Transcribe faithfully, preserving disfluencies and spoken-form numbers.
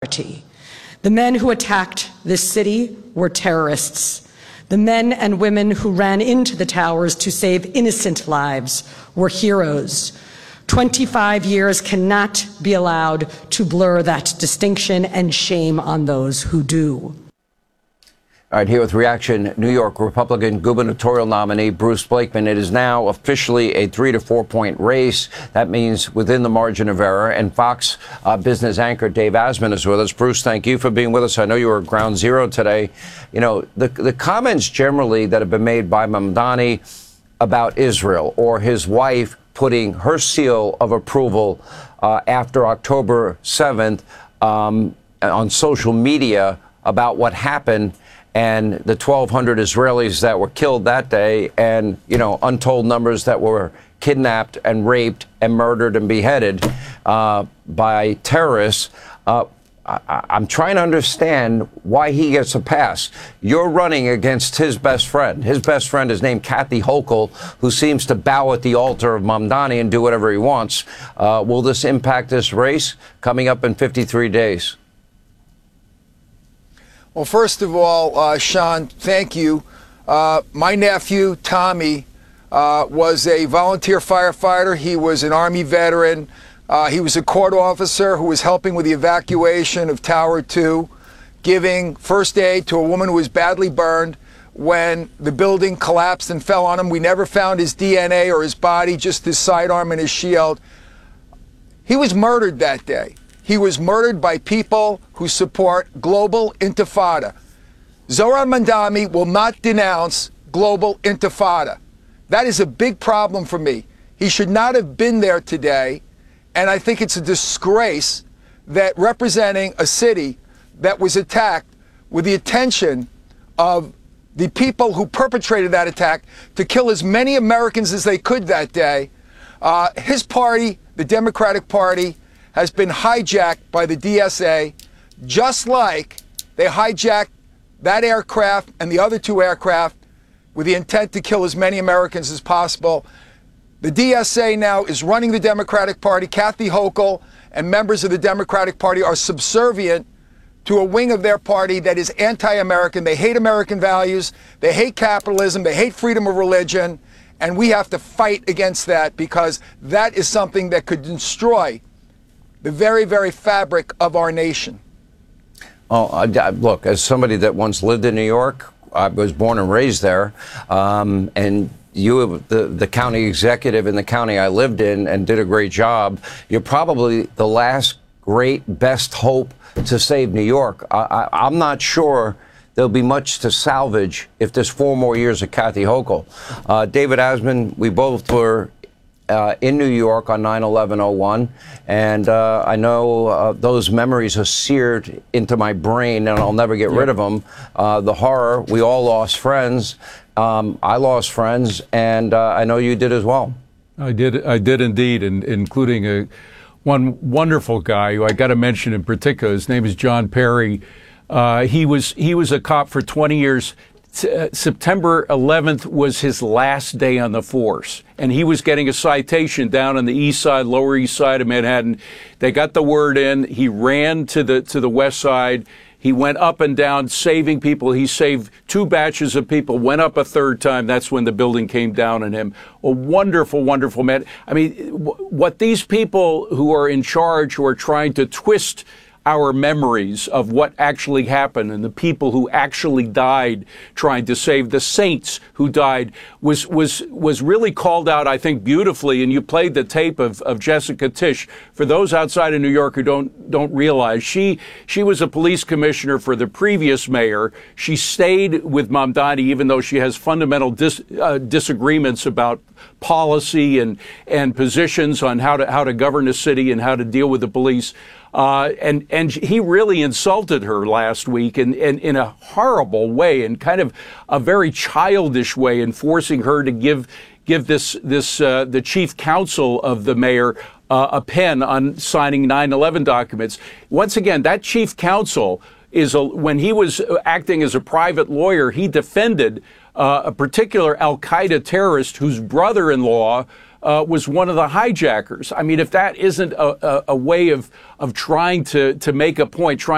reality. The men who attacked this city were terrorists. The men and women who ran into the towers to save innocent lives were heroes. twenty-five years cannot be allowed to blur that distinction, and shame on those who do. All right, here with reaction, New York Republican gubernatorial nominee Bruce Blakeman. It is now officially a three to four point race. That means within the margin of error. And Fox uh, business anchor Dave Asman is with us. Bruce, thank you for being with us. I know you were at ground zero today. You know, the, the comments generally that have been made by Mamdani about Israel, or his wife putting her seal of approval uh, after October seventh um, on social media about what happened, and the twelve hundred Israelis that were killed that day, and, you know, untold numbers that were kidnapped and raped and murdered and beheaded uh, by terrorists. Uh, I, I'm trying to understand why he gets a pass. You're running against his best friend. His best friend is named Kathy Hochul, who seems to bow at the altar of Mamdani and do whatever he wants. Uh, will this impact this race coming up in fifty-three days? Well, first of all, uh, Sean, thank you. Uh, my nephew, Tommy, uh, was a volunteer firefighter. He was an Army veteran. Uh, he was a court officer who was helping with the evacuation of Tower two, giving first aid to a woman who was badly burned when the building collapsed and fell on him. We never found his D N A or his body, just his sidearm and his shield. He was murdered that day. He was murdered by people who support global intifada. Zohran Mamdani will not denounce global intifada. That is a big problem for me. He should not have been there today, and I think it's a disgrace that representing a city that was attacked with the attention of the people who perpetrated that attack to kill as many Americans as they could that day, uh, his party, the Democratic Party, has been hijacked by the D S A, just like they hijacked that aircraft and the other two aircraft with the intent to kill as many Americans as possible. The D S A now is running the Democratic Party. Kathy Hochul and members of the Democratic Party are subservient to a wing of their party that is anti-American. They hate American values. They hate capitalism. They hate freedom of religion. And we have to fight against that, because that is something that could destroy the very, very fabric of our nation. Oh, I, I, look, as somebody that once lived in New York, I was born and raised there, um, and you, the, the county executive in the county I lived in, and did a great job. You're probably the last great, best hope to save New York. I, I, I'm not sure there'll be much to salvage if there's four more years of Kathy Hochul. Uh, David Asman, we both were Uh, in New York on nine eleven oh one, and uh, I know uh, those memories are seared into my brain, and I'll never get yep. rid of them. Uh, the horror, we all lost friends. Um, I lost friends, and uh, I know you did as well. I did, I did indeed, and including a one wonderful guy who I got to mention in particular. His name is John Perry. Uh, he was he was a cop for twenty years. Uh, September eleventh was his last day on the force, and he was getting a citation down on the east side, lower east side of Manhattan. They got the word in. He ran to the to the west side. He went up and down saving people. He saved two batches of people, went up a third time. That's when the building came down on him. A wonderful, wonderful man. I mean, what these people who are in charge, who are trying to twist our memories of what actually happened and the people who actually died trying to save the saints who died was was was really called out, I think, beautifully. And you played the tape of, of Jessica Tisch. For those outside of New York who don't don't realize, she she was a police commissioner for the previous mayor. She stayed with Mamdani even though she has fundamental dis, uh, disagreements about policy and and positions on how to how to govern a city and how to deal with the police. Uh, and, and he really insulted her last week in, in, in a horrible way, and kind of a very childish way, in forcing her to give, give this, this, uh, the chief counsel of the mayor uh, a pen on signing nine eleven documents. Once again, that chief counsel is, a, when he was acting as a private lawyer, he defended uh, a particular al-Qaeda terrorist whose brother-in-law Uh, was one of the hijackers. I mean, if that isn't a, a, a way of of trying to to make a point, trying